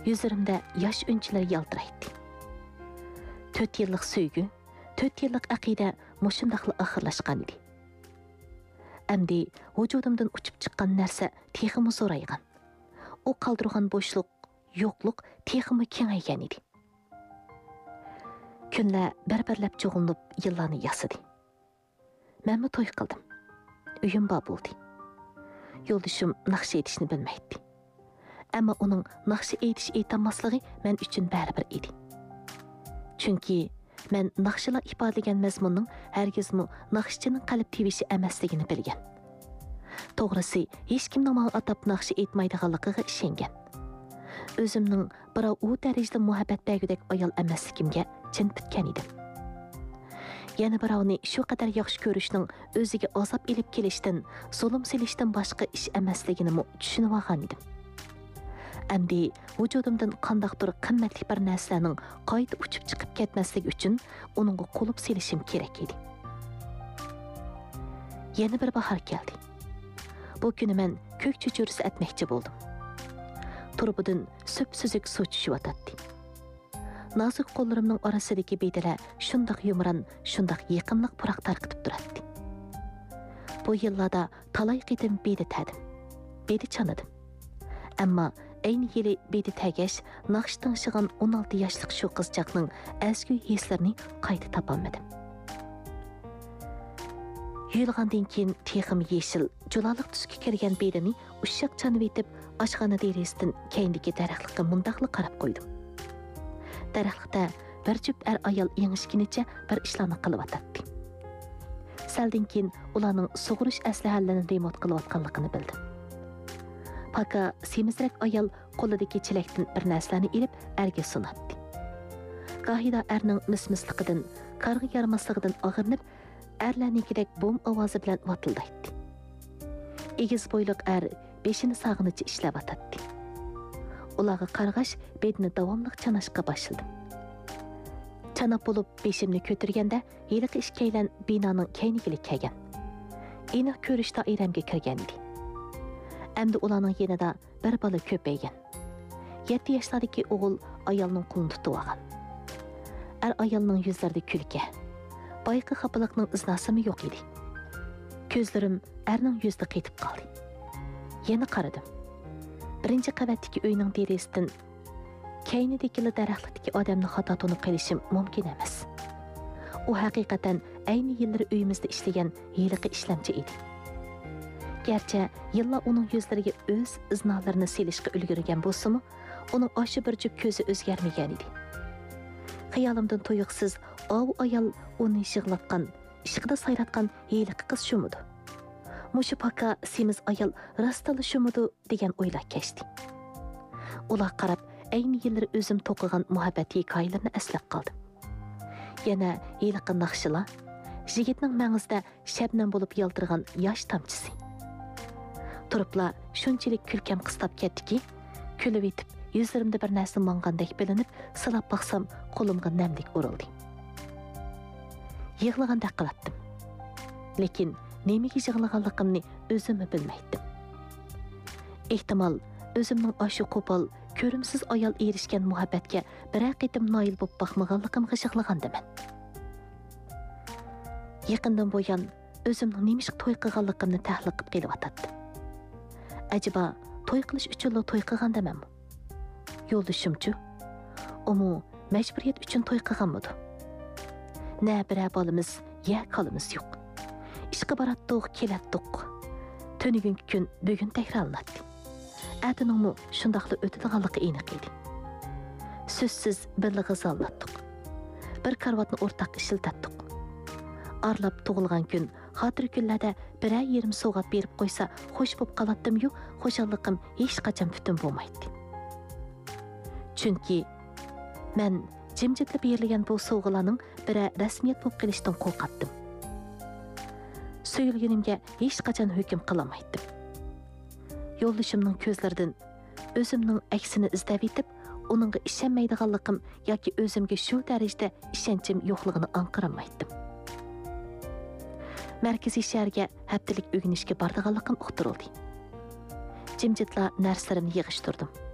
Yüzlerimde yaş önçileri yaltıraydı. 4 yıllık söygü, 4 yıllık akide moşundaqlı ahırlaşqan idi. Әмді vücudumdan uçup çıqqan нәрсе teximi zoraygan. O qaldırğan boşluq, yo'qluq teximi kengaygan idi. Kunlar bir-birlab çoğunlup yıllarni yasıdı. Mənmi toy qildim. Uyum bor bo'ldi. Yo'ldashim naqsh etishni bilmaydi. Ammo uning naqsh etish aytolmasligi men uchun baribir edi. Chunki men naqshlar ifodalagan mazmunning hargizmi naqshchining qalb tevishi emasligini bilgan. To'g'risi, hech kim menga atab naqsh aytmaydiganligiga ishongan. O'zimning birov u darajada muhabbat bergudek ayol emasligimga chin bitgan edim. Yana birovni shu qadar yaxshi ko'rishning o'ziga azob elib kelishdan, zulm silishdan boshqa ish emasligini tushunib olgan edim. Әмді vücudumdan qandaqdır qimmatli bir narsaning qayta uchib chiqib ketmasligi uchun uningga qo'lib selishim kerak edi. Yana bir bahor keldi. Bu kuni men ko'k cho'churisi atmoqchi bo'ldim. Turbidan so'p-so'zuk suv tushiyotdi. Nozik qo'llarimning orasidagi bedalar shundoq yumran, shundoq yiqimliq puroq tarqitib turadi. Bu yillarda talay qitim bedi tadim, bedi chanadim. Ammo ayni yili bedi tagash naqsh tingshig'an 16 yoshlik shu qizchaqning azgu hislarini qayta topolmadim. Yuyilgandan keyin texim yeshil, juloliq tusga kirgan bedini ushshaq chanib etib, oshxona deresidan keyindagi daraxtlikka mundaqli qarab qo'ydim. Daraxtda bir jup ayol yengishginicha bir ishlarni qilyotdi. Saldan keyin ularning sug'urish aslahalarini remont qilayotganligini bildim. Paka semizrak ayol qo'lidagi chelakdan bir narsalarni ilib erga sunatdi. Gohida erning mismisliqidan, qarg'i yarmasligidan og'irnib, erlarnikidek bom ovozi bilan vatildaydi. Egiz bo'yliq er beshini sog'inicha ishlab atadi. Ularga qarg'ash bedni davomli chanashga boshladim. Chanab bo'lib beshimni ko'targanda yiliqi ishkaylan binoning keyniga kelgan. Aniq ko'rish doiramga kirgan edi. Әмді ularning yanida bir bola ko'paygan. 7 yoshlardagi o'g'il ayolning qo'lini tutib olgan. Ayolning yuzlarida kulki, boyqi xafalikning iznasimi yo'q edi. Ko'zlarim erning yuzida qetib qoldi. Yana qaradim. Birinchi qavatdagi uyning deresidan keynidagi daraxtlikdagi odamni xato tunib qilishim mumkin emas. U haqiqatan ayni yillar uyimizda ishlagan yiliqi ishlamchi edi. Gerçi yıllar onun yüzleriga öz iznalarını selishga ulgurgan bo'lsa-mu, uning oshi bir jup ko'zi o'zgarmagan edi. Xayolimdan to'yiqsiz ov ayol uni yig'latgan, ishqida sayratgan yiliqi qiz shumudu. Mushu paka semiz ayol rastali shumudu degan o'ylar kechdi. Ular qarab, ayni yillar o'zim to'qigan muhabbat hikoyalarini eslab qoldim. Yana yiliqi naqshilar, yigitning mang'izda shabnam bo'lib yaltirgan yosh tamchisi. Turupla shunchalik kulkam qistab ketdiki, kulib etib, yuzlarimda bir narsa mangandek bilinib, silab baqsam, qo'limga namlik urildi. Yig'lagandek qilatdim. Lekin nemaga yig'laganligimni o'zimmi bilmaydim. Ehtimol, o'zimning oshu qo'pol, ko'rimsiz ayol erishgan muhabbatga bir qitim noil bo'lib baqmaganligimga yig'lagandiman. Yaqindan bo'yan o'zimning nemish to'y qilganligimni tahlil qilib kelyotdim. Acaba to'y qilish uchun to'y qilgandamanmi? Yo'ldashimchi, umu majburiyat uchun to'y qilganmidi? Na bir bolamiz, ya qolimiz yo'q. Ishqa baratdiq, kelatdiq. Tunigungi kun bugun takrorlanadi. Atiningmi shundoqli o'tadiganligi aniq edi. So'zsiz birga g'izallatdik. Bir karvatni o'rtaq ishiltatdik. Arlab tug'ilgan kun xotir kunlarda birer yerim so'g'at berib qo'ysa, xo'sh bo'lib qolatdim-yu, xo'shalliqim hech qachon butun bo'lmaydi. Chunki men jimjitlab berilgan bu sovg'alarning biri rasmiyat bo'lib qilishdan qo'rqatdim. So'yilganimga hech qachon hukm qilolmaydim. Yo'ldashimning ko'zlaridan o'zimning aksini izlab etib, uningga ishonmaydiganligim yoki o'zimga shu darajada ishonchim yo'qligini anqiramaydim. Merkezi shaharga haftalik o'ginishga bordiganligim uqtirildi. Jimjitla narsalarimni yig'ishtirdim.